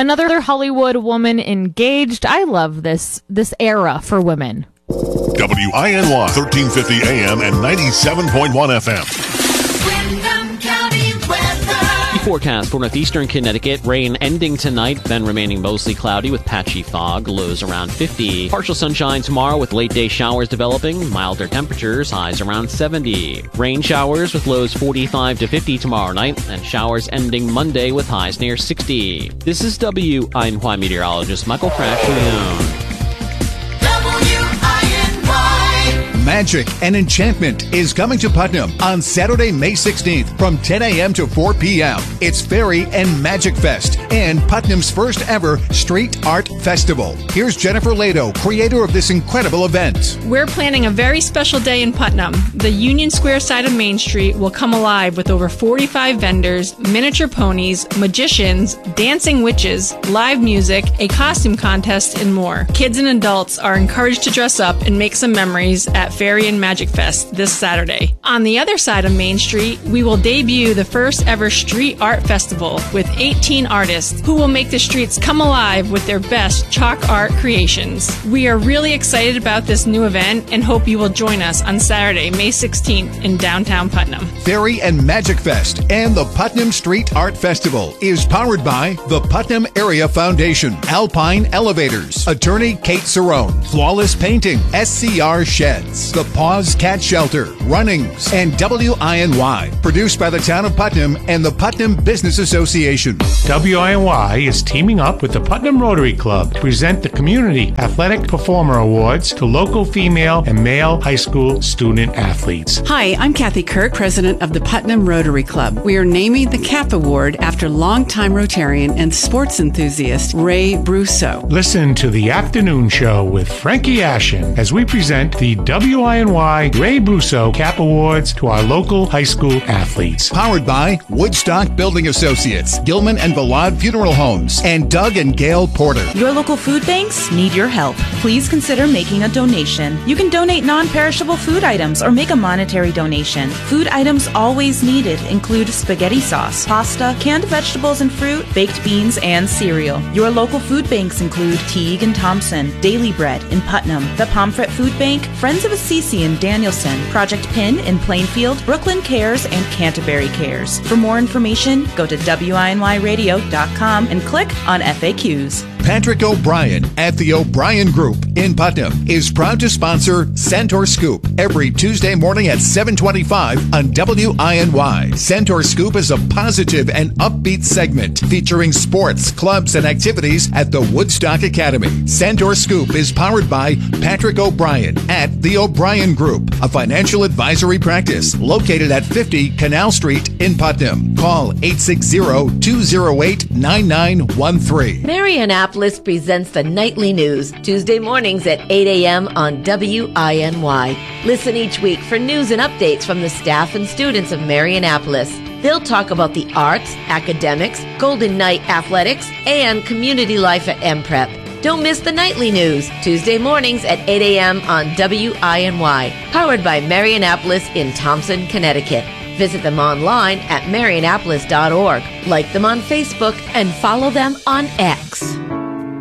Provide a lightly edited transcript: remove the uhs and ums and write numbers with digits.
Another Hollywood woman engaged. I love this era for women. WINY 1350 AM and 97.1 FM. Windham County weather. Forecast for northeastern Connecticut. Rain ending tonight, then remaining mostly cloudy with patchy fog. Lows around 50. Partial sunshine tomorrow with late day showers developing. Milder temperatures, highs around 70. Rain showers with lows 45 to 50 tomorrow night, and showers ending Monday with highs near 60. This is WINY meteorologist Michael Crashleone. Magic and Enchantment is coming to Putnam on Saturday, May 16th from 10 a.m. to 4 p.m. It's Fairy and Magic Fest and Putnam's first ever street art festival. Here's Jennifer Lado, creator of this incredible event. We're planning a very special day in Putnam. The Union Square side of Main Street will come alive with over 45 vendors, miniature ponies, magicians, dancing witches, live music, a costume contest, and more. Kids and adults are encouraged to dress up and make some memories at Fairy and Magic Fest this Saturday. On the other side of Main Street, we will debut the first ever Street Art Festival with 18 artists who will make the streets come alive with their best chalk art creations. We are really excited about this new event and hope you will join us on Saturday, May 16th in downtown Putnam. Fairy and Magic Fest and the Putnam Street Art Festival is powered by the Putnam Area Foundation, Alpine Elevators, Attorney Kate Cerrone, Flawless Painting, SCR Sheds, The Paws Cat Shelter, Runnings, and WINY. Produced by the Town of Putnam and the Putnam Business Association. WINY is teaming up with the Putnam Rotary Club to present the Community Athletic Performer Awards to local female and male high school student athletes. Hi, I'm Kathy Kirk, president of the Putnam Rotary Club. We are naming the CAP Award after longtime Rotarian and sports enthusiast Ray Brusso. Listen to the afternoon show with Frankie Ashen as we present the WINY Ray Brusso CAP Awards to our local high school athletes. Powered by Woodstock Building Associates, Gilman and Vallad Funeral Homes, and Doug and Gail Porter. Your local food banks need your help. Please consider making a donation. You can donate non-perishable food items or make a monetary donation. Food items always needed include spaghetti sauce, pasta, canned vegetables and fruit, baked beans, and cereal. Your local food banks include Teague and Thompson, Daily Bread in Putnam, the Pomfret Food Bank, Friends of Assisi in Danielson, Project Pin in Plainfield, Brooklyn Cares, and Canterbury Cares. For more information, go to WINYradio.com and click on FAQs. Patrick O'Brien at the O'Brien Group in Putnam is proud to sponsor Centaur Scoop every Tuesday morning at 7:25 on WINY. Centaur Scoop is a positive and upbeat segment featuring sports, clubs, and activities at the Woodstock Academy. Centaur Scoop is powered by Patrick O'Brien at the O'Brien Group, a financial advisory practice located at 50 Canal Street in Putnam. Call 860-208-9913. Mary Annapolis presents the Nightly News, Tuesday mornings at 8 a.m. on WINY. Listen each week for news and updates from the staff and students of Mary Annapolis. They'll talk about the arts, academics, Golden Knight athletics, and community life at MPrep. Don't miss the Nightly News, Tuesday mornings at 8 a.m. on WINY, powered by Mary Annapolis in Thompson, Connecticut. Visit them online at maryannapolis.org. Like them on Facebook and follow them on X.